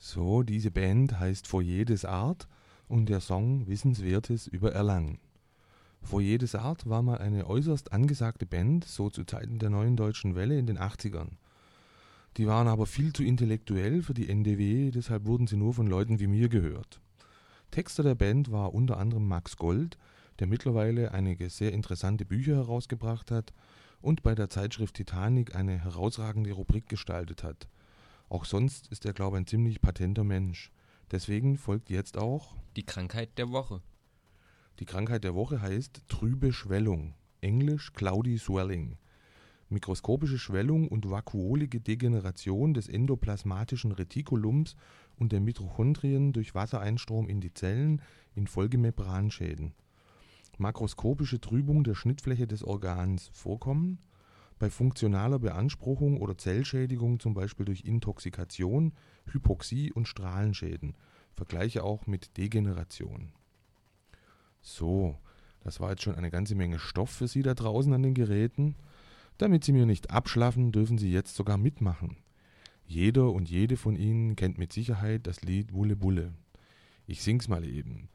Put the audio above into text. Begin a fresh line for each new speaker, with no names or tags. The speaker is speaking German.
So, diese Band heißt Foyer des Art und der Song Wissenswertes über Erlangen. Foyer des Art war mal eine äußerst angesagte Band, so zu Zeiten der Neuen Deutschen Welle in den 80ern. Die waren aber viel zu intellektuell für die NDW, deshalb wurden sie nur von Leuten wie mir gehört. Texter der Band war unter anderem Max Gold, der mittlerweile einige sehr interessante Bücher herausgebracht hat und bei der Zeitschrift Titanic eine herausragende Rubrik gestaltet hat. Auch sonst ist er, glaube ich, ein ziemlich patenter Mensch. Deswegen folgt jetzt auch
Die Krankheit der Woche.
Die Krankheit der Woche heißt trübe Schwellung, englisch Cloudy Swelling. Mikroskopische Schwellung und vakuolige Degeneration des endoplasmatischen Retikulums und der Mitochondrien durch Wassereinstrom in die Zellen infolge Membranschäden. Makroskopische Trübung der Schnittfläche des Organs vorkommen. Bei funktionaler Beanspruchung oder Zellschädigung, zum Beispiel durch Intoxikation, Hypoxie und Strahlenschäden. Vergleiche auch mit Degeneration. So, das war jetzt schon eine ganze Menge Stoff für Sie da draußen an den Geräten. Damit Sie mir nicht abschlaffen, dürfen Sie jetzt sogar mitmachen. Jeder und jede von Ihnen kennt mit Sicherheit das Lied Wulle Bulle. Ich sing's mal eben.